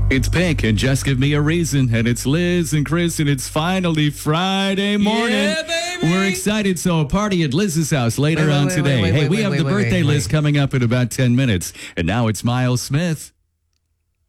It's Pink and Just Give Me a Reason, and it's Liz and Chris, and it's finally Friday morning. Yeah, baby! We're excited, so a party at Liz's house later on today. We have the birthday list coming up in about 10 minutes, and now it's Miles Smith.